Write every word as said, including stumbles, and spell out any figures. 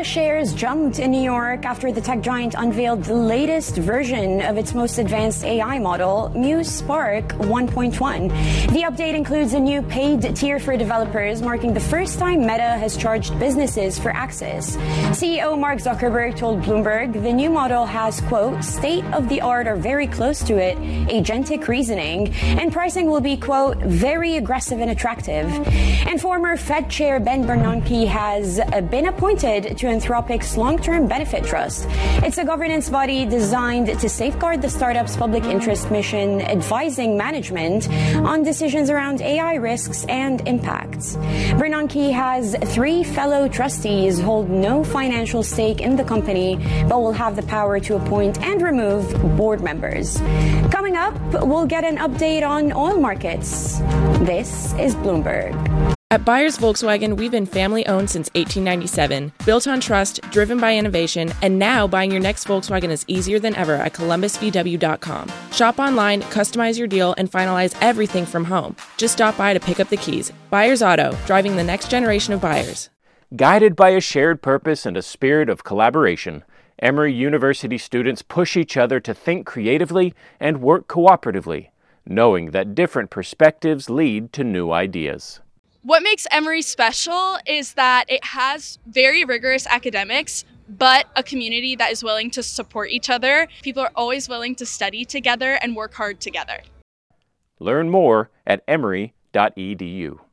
shares jumped in New York after the tech giant unveiled the latest version of its most advanced A I model, Muse Spark one point one. The update includes a new paid tier for developers, marking the first time Meta has charged businesses for access. C E O Mark Zuckerberg told Bloomberg the new model has, quote, state-of-the-art or very close to it, agentic reasoning, and pricing will be, quote, very aggressive and attractive. And former Fed Chair Ben Bernanke has uh, been appointed to Anthropic's Long-Term Benefit Trust. It's a governance body designed to safeguard the startup's public interest mission, advising management on decisions around A I risks and impacts. Bernanke has three fellow trustees hold no financial stake in the company, but will have the power to appoint and remove board members. Coming up, we'll get an update on oil markets. This is Bloomberg. At Byers Volkswagen, we've been family-owned since eighteen ninety-seven, built on trust, driven by innovation, and now buying your next Volkswagen is easier than ever at columbus v w dot com. Shop online, customize your deal, and finalize everything from home. Just stop by to pick up the keys. Byers Auto, driving the next generation of buyers. Guided by a shared purpose and a spirit of collaboration, Emory University students push each other to think creatively and work cooperatively, knowing that different perspectives lead to new ideas. What makes Emory special is that it has very rigorous academics, but a community that is willing to support each other. People are always willing to study together and work hard together. Learn more at emory dot e d u.